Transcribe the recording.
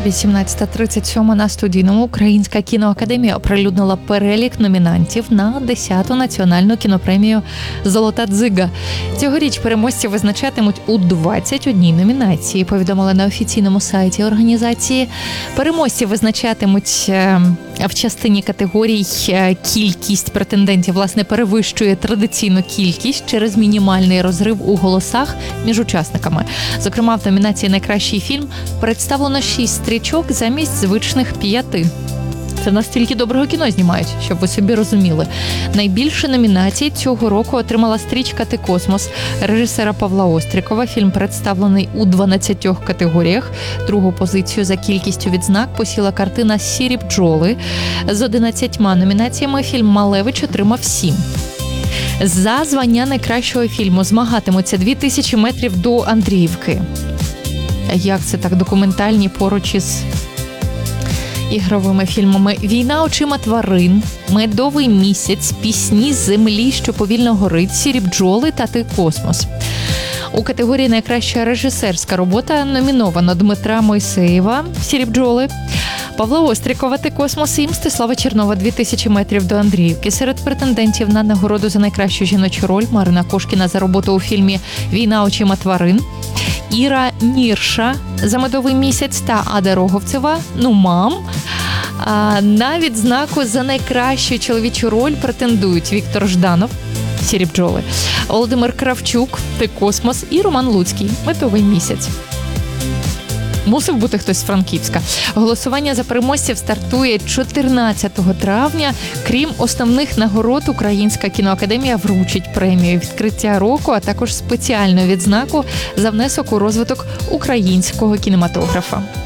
18:37 на студійному. Українська кіноакадемія оприлюднила перелік номінантів на 10-ту національну кінопремію «Золота дзига». Цьогоріч переможці визначатимуть у 21 номінації, повідомили на офіційному сайті організації. Переможці визначатимуть в частині категорій кількість претендентів, власне, перевищує традиційну кількість через мінімальний розрив у голосах між учасниками. Зокрема, в номінації «Найкращий фільм» представлено 6 стрічок замість звичних 5. Це настільки доброго кіно знімають, щоб ви собі розуміли. Найбільше номінацій цього року отримала стрічка «Ти космос» режисера Павла Острікова. Фільм представлений у 12 категоріях. Другу позицію за кількістю відзнак посіла картина «Сірі бджоли». З 11 номінаціями фільм «Малевич» отримав 7. За звання найкращого фільму змагатимуться 2000 метрів до Андріївки. Як це так, документальні поруч із ігровими фільмами? «Війна очима тварин», «Медовий місяць», «Пісні землі, що повільно горить», «Сірі бджоли» та «Ти космос». У категорії «Найкраща режисерська робота» номіновано Дмитра Мойсеєва «Сірі бджоли», Павла Острікова «Ти космос» і Мстислава Чернова «2000 метрів до Андріївки». Серед претендентів на нагороду за найкращу жіночу роль Марина Кошкіна за роботу у фільмі «Війна очима тварин», Іра Нірша за «Медовий місяць» та Ада Роговцева «Ну, мам». На відзнаку за найкращу чоловічу роль претендують Віктор Жданов «Сірі бджоли», Володимир Кравчук «Ти космос» і Роман Луцький «Медовий місяць». Мусив бути хтось з Франківська. Голосування за переможців стартує 14 травня. Крім основних нагород, Українська кіноакадемія вручить премію відкриття року, а також спеціальну відзнаку за внесок у розвиток українського кінематографа.